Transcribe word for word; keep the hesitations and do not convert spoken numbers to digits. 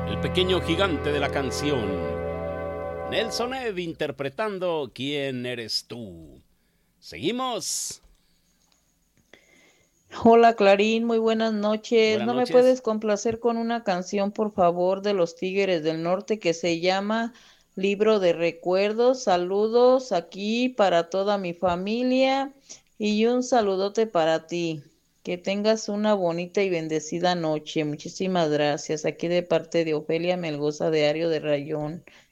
el pequeño gigante de la canción. Nelson Ed interpretando ¿Quién eres tú? Seguimos. Hola Clarín, muy buenas noches. Buenas ¿No me noches. puedes complacer con una canción, por favor, de los Tigres del Norte que se llama Libro de Recuerdos? Saludos aquí para toda mi familia y un saludote para ti. Que tengas una bonita y bendecida noche. Muchísimas gracias. Aquí de parte de Ofelia Melgoza de Ario de Rayón.